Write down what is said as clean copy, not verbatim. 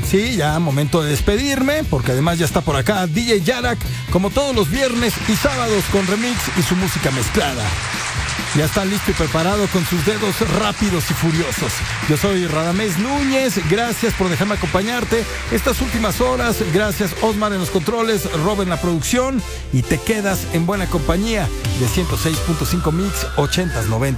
Sí, ya momento de despedirme, porque además ya está por acá DJ Yarak, como todos los viernes y sábados con remix y su música mezclada. Ya está listo y preparado con sus dedos rápidos y furiosos. Yo soy Radamés Núñez, gracias por dejarme acompañarte estas últimas horas. Gracias Osmar en los controles, Rob en la producción, y te quedas en buena compañía de 106.5 Mix 80s, 90s.